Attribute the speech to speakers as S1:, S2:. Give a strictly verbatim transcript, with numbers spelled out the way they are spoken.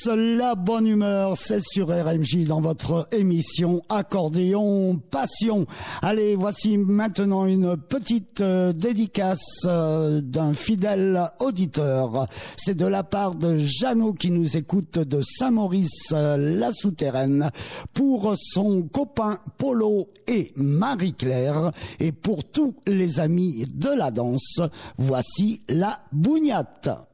S1: La bonne humeur, c'est sur R M J dans votre émission Accordéon Passion. Allez, voici maintenant une petite euh, dédicace euh, d'un fidèle auditeur. C'est de la part de Jeannot qui nous écoute de Saint-Maurice, euh, la Souterraine, pour son copain Polo et Marie-Claire et pour tous les amis de la danse. Voici la Bougnate.